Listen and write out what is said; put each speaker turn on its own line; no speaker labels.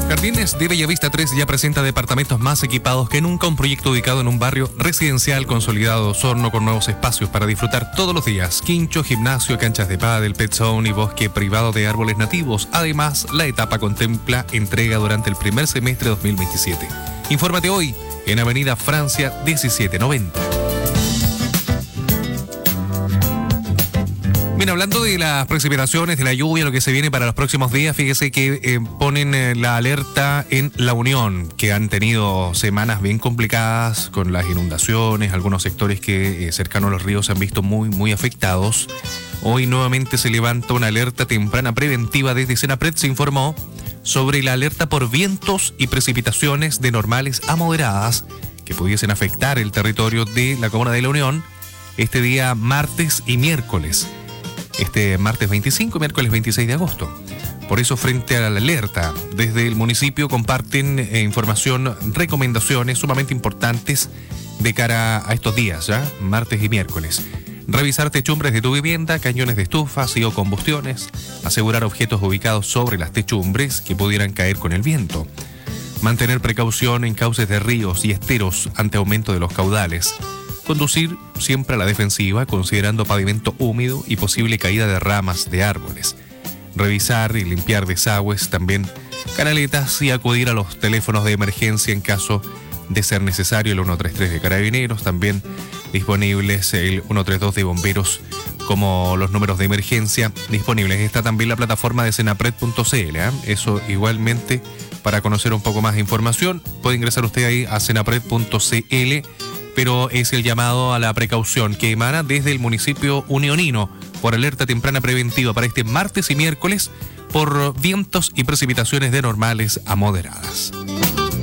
Jardines de Bellavista 3 ya presenta departamentos más equipados que nunca, un proyecto ubicado en un barrio residencial consolidado de Osorno con nuevos espacios para disfrutar todos los días. Quincho, gimnasio, canchas de pádel, pet zone y bosque privado de árboles nativos. Además, la etapa contempla entrega durante el primer semestre de 2027. Infórmate hoy en Avenida Francia 1790. Bien, hablando de las precipitaciones, de la lluvia, lo que se viene para los próximos días, fíjese que ponen la alerta en La Unión, que han tenido semanas bien complicadas con las inundaciones, algunos sectores que cercanos a los ríos se han visto muy afectados. Hoy nuevamente se levanta una alerta temprana preventiva desde Senapred. Se informó sobre la alerta por vientos y precipitaciones de normales a moderadas que pudiesen afectar el territorio de la comuna de La Unión este día martes y miércoles. Este martes 25, miércoles 26 de agosto. Por eso, frente a la alerta, desde el municipio comparten información, recomendaciones sumamente importantes de cara a estos días, ¿ya? Martes y miércoles. Revisar techumbres de tu vivienda, cañones de estufas y o combustiones. Asegurar objetos ubicados sobre las techumbres que pudieran caer con el viento. Mantener precaución en cauces de ríos y esteros ante aumento de los caudales. Conducir siempre a la defensiva, considerando pavimento húmedo y posible caída de ramas de árboles. Revisar y limpiar desagües, también canaletas, y acudir a los teléfonos de emergencia en caso de ser necesario. El 133 de Carabineros, también disponibles el 132 de Bomberos, como los números de emergencia disponibles. Está también la plataforma de senapred.cl, ¿eh? Eso igualmente, para conocer un poco más de información, puede ingresar usted ahí a senapred.cl. Pero es el llamado a la precaución que emana desde el municipio unionino por alerta temprana preventiva para este martes y miércoles por vientos y precipitaciones de normales a moderadas.